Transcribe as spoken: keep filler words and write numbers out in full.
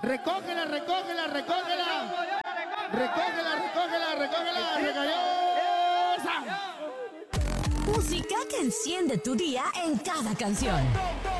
Recógela, recógela, recógela. Recógela, recógela, recógela. Recayó. Música que enciende tu día en cada canción.